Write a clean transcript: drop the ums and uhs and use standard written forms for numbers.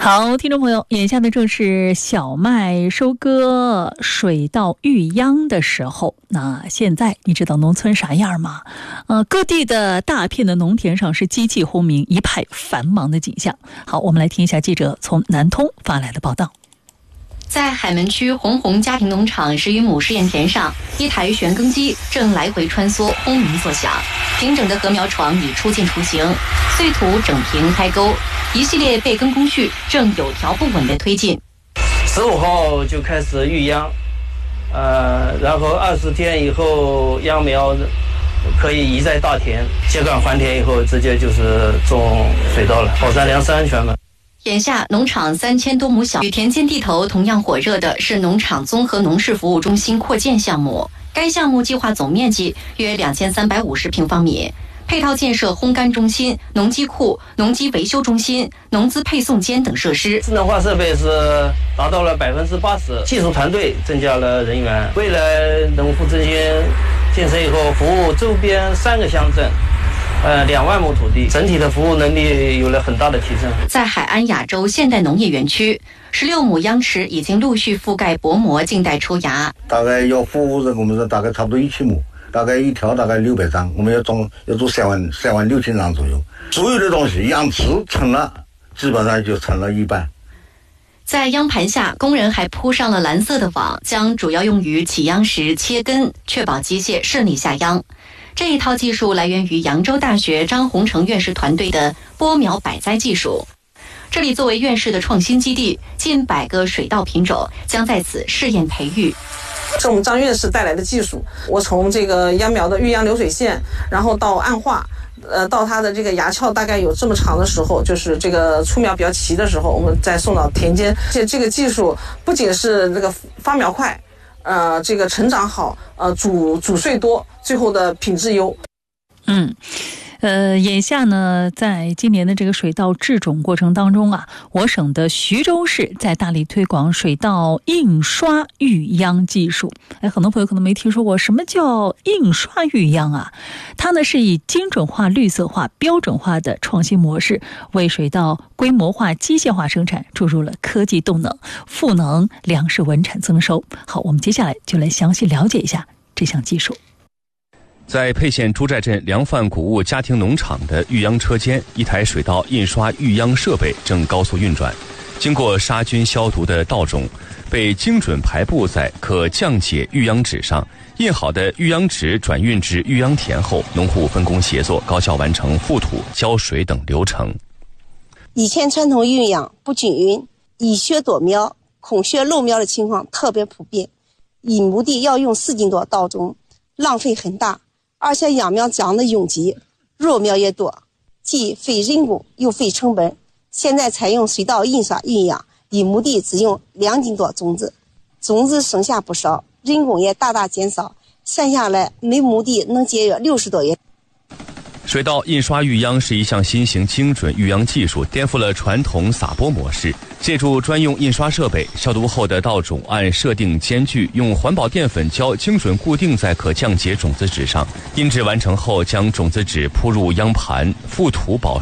好，听众朋友，眼下呢正是小麦收割、水稻育秧的时候。那现在你知道农村啥样吗？各地的大片的农田上是机器轰鸣，一派繁忙的景象。好，我们来听一下记者从南通发来的报道。 在海门区红家庭农场10余亩试验田上，一台旋耕机正来回穿梭，轰鸣作响。平整的禾苗床已出进雏形，碎土整平开沟，一系列备耕工序正有条不紊地推进。 15号就开始育秧，然后20天以后秧苗可以移在大田，秸秆还田以后直接就是种水稻了，好山粮食安全嘛。 眼下，农场3000多亩小与田间地头同样火热的是农场综合农事服务中心扩建项目。该项目计划总面积约2350平方米，配套建设烘干中心、农机库、农机维修中心、农资配送间等设施。 智能化设备是达到了80%，技术团队增加了人员。未来农副中心建成以后，服务周边3个乡镇。2万亩土地，整体的服务能力有了很大的提升。 在海安亚洲现代农业园区，16亩秧池已经陆续覆盖薄膜，静待抽芽。 大概要服务我们是大概差不多1000亩，大概一条大概600张，我们要做36000张左右。所有的东西秧池成了，基本上就成了一半。 在秧盘下，工人还铺上了蓝色的网，将主要用于起秧时切根，确保机械顺利下秧。这一套技术来源于扬州大学张洪成院士团队的播苗百栽技术。这里作为院士的创新基地，近100个水稻品种将在此试验培育。 是我们张院士带来的技术，我从这个秧苗的育秧流水线，然后到暗化，到它的这个芽鞘大概有这么长的时候，就是这个出苗比较齐的时候，我们再送到田间。这个技术不仅是这个发苗快，这个成长好，主穗多，最后的品质优。 眼下呢，在今年的这个水稻制种过程当中啊，我省的徐州市在大力推广水稻印刷育秧技术。很多朋友可能没听说过什么叫印刷育秧啊？它呢是以精准化、绿色化、标准化的创新模式，为水稻规模化、机械化生产注入了科技动能，赋能粮食稳产增收。好，我们接下来就来详细了解一下这项技术。 在沛县朱寨镇粮贩谷物家庭农场的育秧车间，一台水稻印刷育秧设备正高速运转。经过杀菌消毒的稻种被精准排布在可降解育秧纸上，印好的育秧纸转运至育秧田后，农户分工协作，高效完成覆土、浇水等流程。 以前传统育秧不均匀，蚁穴躲苗、孔穴漏苗的情况特别普遍，一亩地要用4斤多稻种，浪费很大。而且秧苗长得拥挤，弱苗也多，既费人工又费成本。现在采用水稻印刷育秧，一亩地只用2斤多种子，种子剩下不少，人工也大大减少，算下来每亩地能节约60多元。 水稻印刷育秧是一项新型精准育秧技术，颠覆了传统撒播模式。借助专用印刷设备，消毒后的稻种按设定间距，用环保淀粉胶精准固定在可降解种子纸上。印制完成后，将种子纸铺入秧盘，覆土保